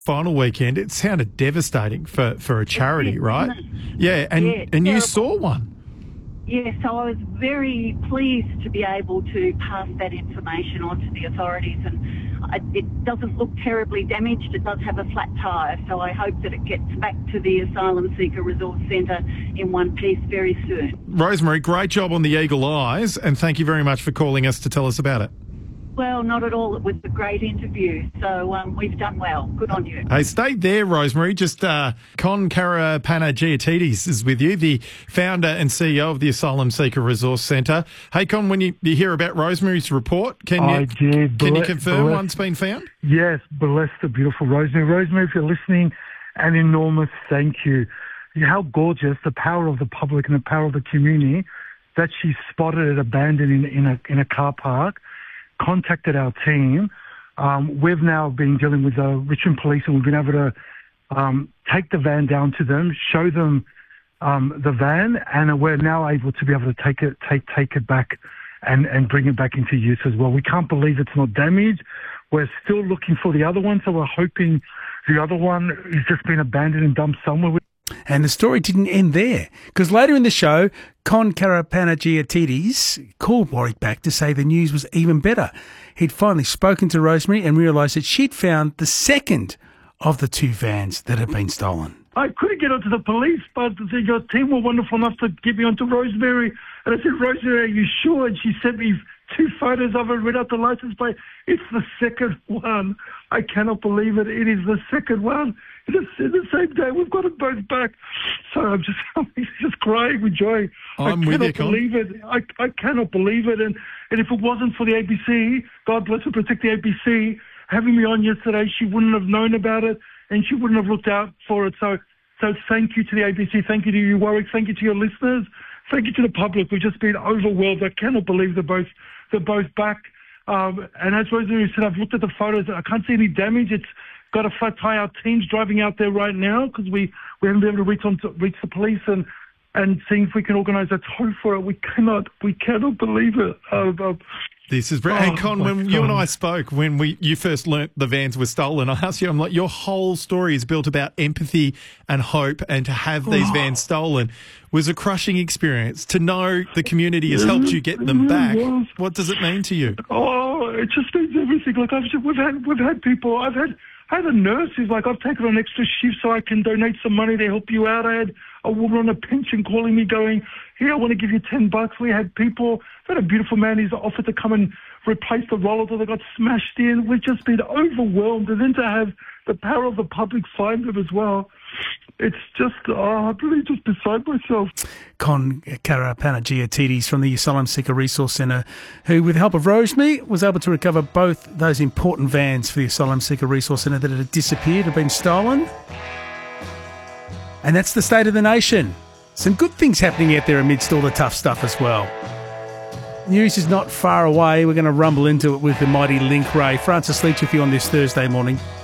final weekend, it sounded devastating for a charity, right? Yeah, Yeah, and you terrible. saw one. Yeah, so I was very pleased to be able to pass that information on to the authorities, and it doesn't look terribly damaged. It does have a flat tyre, so I hope that it gets back to the Asylum Seeker Resource Centre in one piece very soon. Rosemary, great job on the eagle eyes, and thank you very much for calling us to tell us about it. Well, not at all. It was a great interview, so we've done well. Good on you. Hey, stay there, Rosemary. Just Con Karapanagiotis is with you, the founder and CEO of the Asylum Seeker Resource Centre. Hey, Con, when you hear about Rosemary's report, can you confirm one's been found? Yes, bless the beautiful Rosemary. Rosemary, if you're listening, an enormous thank you. How gorgeous, the power of the public and the power of the community, that she spotted it abandoned in a car park, contacted our team. We've now been dealing with the Richmond Police, and we've been able to take the van down to them, show them the van, and we're now able to be able to take it back and bring it back into use as well. We can't believe it's not damaged. We're still looking for the other one, so we're hoping the other one has just been abandoned and dumped somewhere. And the story didn't end there, because later in the show, Con Karapanagiotis called Warwick back to say the news was even better. He'd finally spoken to Rosemary and realised that she'd found the second of the two vans that had been stolen. I couldn't get onto the police, but your team were wonderful enough to get me onto Rosemary. And I said, Rosemary, are you sure? And she sent me 2 photos of it, read out the license plate. It's the second one. I cannot believe it. It is the second one. In the same day, we've got them both back. So I'm just crying with joy. I cannot believe it. I cannot believe it. And if it wasn't for the ABC, God bless and protect the ABC, having me on yesterday, she wouldn't have known about it and she wouldn't have looked out for it. So thank you to the ABC. Thank you to you, Warwick. Thank you to your listeners. Thank you to the public. We've just been overwhelmed. I cannot believe they're both back. And as Rosemary said, I've looked at the photos. I can't see any damage. It's got a flat tire. Our team's driving out there right now because we haven't been able to reach the police and seeing if we can organise a tow for it. We cannot believe it. This is brilliant. Hey, Con, when you and I spoke, when you first learnt the vans were stolen, I asked you, I'm like, your whole story is built about empathy and hope, and to have these vans stolen was a crushing experience. To know the community has helped you get them back, what does it mean to you? Oh, it just means everything. Like we've had people. I had a nurse who's like, I've taken on extra shifts so I can donate some money to help you out. I had a woman on a pension calling me going, here, I want to give you $10. We had people, we had a beautiful man who's offered to come and replace the rollers that got smashed in. We've just been overwhelmed. And then to have the power of the public find them as well, it's just, I'm really just beside myself. Con Karapanagiotis from the Asylum Seeker Resource Centre, who, with the help of Rosemary, was able to recover both those important vans for the Asylum Seeker Resource Centre that had disappeared, had been stolen. And that's the state of the nation. Some good things happening out there amidst all the tough stuff as well. News is not far away. We're going to rumble into it with the mighty Link Ray. Francis Leach with you on this Thursday morning.